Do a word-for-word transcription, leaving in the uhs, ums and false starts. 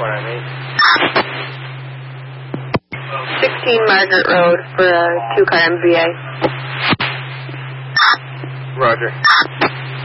report on eight. sixteen Margaret Road for a two-car M V A. Roger.